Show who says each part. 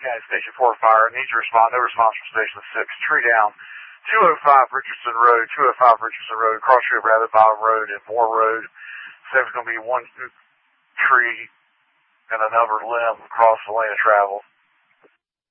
Speaker 1: County Station 4 fire. Need to respond. No response from Station 6. Tree down. 205 Richardson Road. 205 Richardson Road. Cross Street, Rabbit Bottom Road, and Moore Road. There's going to be one tree and another limb across the lane of travel.